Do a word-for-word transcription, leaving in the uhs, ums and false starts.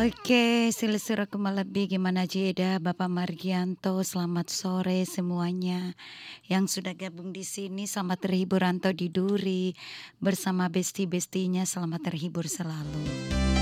Oke, Silsilakumalabi gimana Jeda, Bapak Margianto, selamat sore semuanya yang sudah gabung di sini, selamat terhibur rantau di duri, bersama besti-bestinya selamat terhibur selalu.